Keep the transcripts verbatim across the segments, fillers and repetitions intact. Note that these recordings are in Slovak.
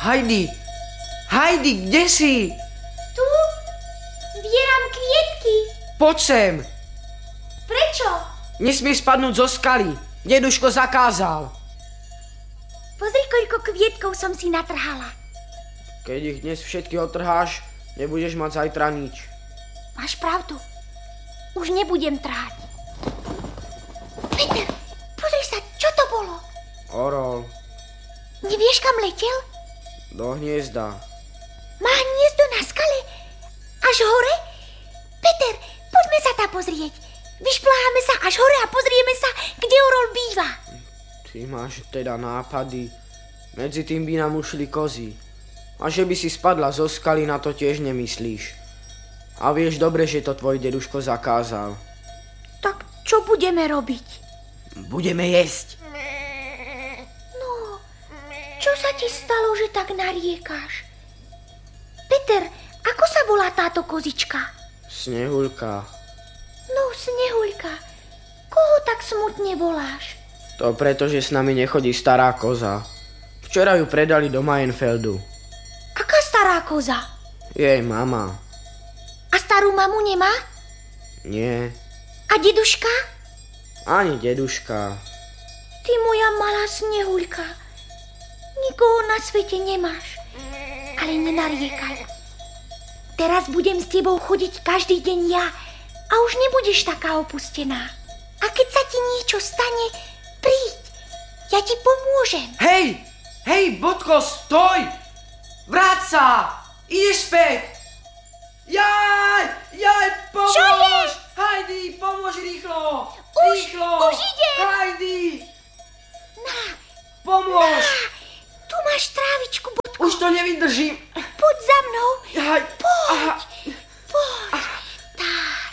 Heidi! Heidi, kde si? Tu? Zbieram kvietky. Poď sem. Prečo? Nesmieš spadnúť zo skaly. Deduško zakázal. Pozri, koľko kvietkov som si natrhala. Keď ich dnes všetky otrháš, nebudeš mať zajtra nič. Máš pravdu. Už nebudem trhať. Peter, pozri sa, čo to bolo? Orol. Nevieš, kam letel? Do hniezda. Má hniezdo na skale? Až hore? Peter, poďme sa tam pozrieť. Vyšpláhame sa až hore a pozrieme sa, kde orol býva. Ty máš teda nápady. Medzi tým by nám ušli kozy. A že by si spadla zo skaly, na to tiež nemyslíš. A vieš dobre, že to tvoj deduško zakázal. Tak čo budeme robiť? Budeme jesť. No, čo sa ti stalo, že tak nariekáš? Peter, ako sa volá táto kozička? Snehuľka. No, Snehuľka, koho tak smutne voláš? To preto, že s nami nechodí stará koza. Včera ju predali do Mayenfeldu. Aká stará koza? Jej mama. A starú mamu nemá? Nie. A deduška? Ani deduška. Ty moja malá Snehuľka. Nikoho na svete nemáš. Ale nenariekaj. Teraz budem s tebou chodiť každý deň ja a už nebudeš taká opustená. A keď sa ti niečo stane, príď. Ja ti pomôžem. Hej! Hej, Bodko, stoj! Vráť sa! Ideš späť! Jaj! Jaj, pomôž! Čo je? Heidi, pomôž rýchlo! Už, Rýchlo! už idem! Heidi! Na, Pomôž! na, tu máš trávičku, Bodko. Už to nevydržím. Poď za mnou. Jaj! Poď, Aha. poď. Tak.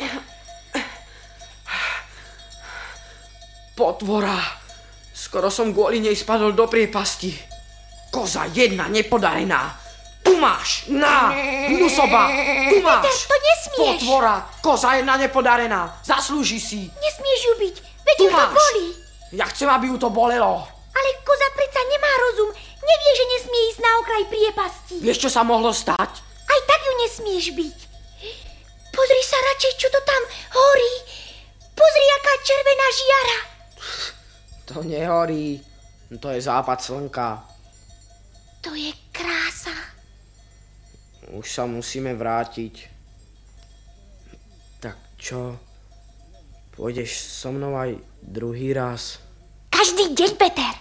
Potvora! Skoro som kvôli nej spadol do priepasti. Koza jedna nepodarená. Tu máš! Na! Hnusoba! Tu máš! Peter, to nesmieš. Potvora! Koza jedna nepodarená. Zaslúži si. Nesmieš ju byť, veď Tu ju to máš. bolí. Ja chcem, aby ju to bolelo. Ale koza predsa nemá rozum. Nevie, že nesmie ísť na okraj priepasti. Vieš, čo sa mohlo stať? Aj tak ju nesmieš byť. Pozri sa radšej, čo to tam horí. Pozri, aká červená žiara. To nehorí. To je západ slnka. To je krása. Už sa musíme vrátiť. Tak čo? Pôjdeš so mnou aj druhý raz? Každý deň, Peter.